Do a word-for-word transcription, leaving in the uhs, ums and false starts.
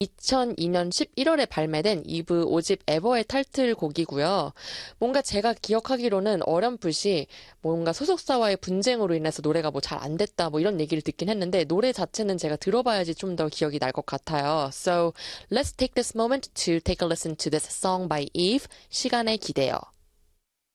이천이 년 십일월에 발매된 이브 오 집 에버의 타이틀곡이고요. 뭔가 제가 기억하기로는 어렴풋이 뭔가 소속사와의 분쟁으로 인해서 노래가 뭐 잘 안 됐다 뭐 이런 얘기를 듣긴 했는데 노래 자체는 제가 들어봐야지 좀 더 기억이 날 것 같아요. So let's take this moment to take a listen to this song by Eve. 시간에 기대요.